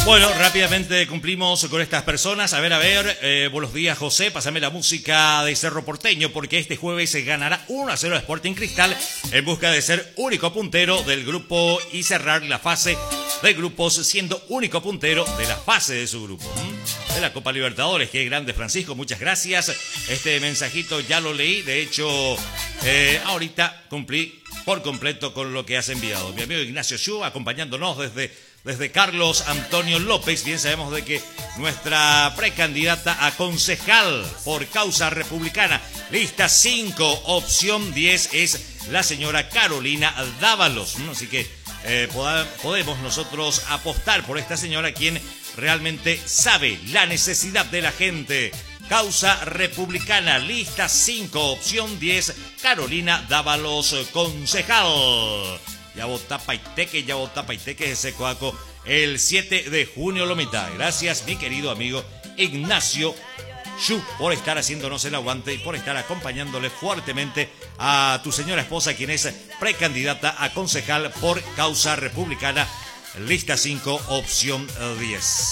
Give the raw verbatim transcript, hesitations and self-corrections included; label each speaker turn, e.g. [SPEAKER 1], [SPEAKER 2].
[SPEAKER 1] Bueno, rápidamente cumplimos con estas personas. A ver, a ver, eh, buenos días, José, pásame la música de Cerro Porteño, porque este jueves se ganará uno a cero a Sporting Cristal en busca de ser único puntero del grupo y cerrar la fase de grupos siendo único puntero de la fase de su grupo. ¿Mm? De la Copa Libertadores. Qué grande, Francisco, muchas gracias. Este mensajito ya lo leí, de hecho, eh, ahorita cumplí por completo con lo que has enviado. Mi amigo Ignacio Shu acompañándonos desde... Desde Carlos Antonio López. Bien sabemos de que nuestra precandidata a concejal por causa republicana, lista cinco, opción diez, es la señora Carolina Dávalos. Así que eh, poda, podemos nosotros apostar por esta señora, quien realmente sabe la necesidad de la gente. Causa republicana, lista cinco, opción diez, Carolina Dávalos, concejal. Ya vota Paiteque, ya vota Paiteque, ese coaco, el siete de junio Lomita. Gracias, mi querido amigo Ignacio Shu, por estar haciéndonos el aguante y por estar acompañándole fuertemente a tu señora esposa, quien es precandidata a concejal por causa republicana, lista cinco, opción diez.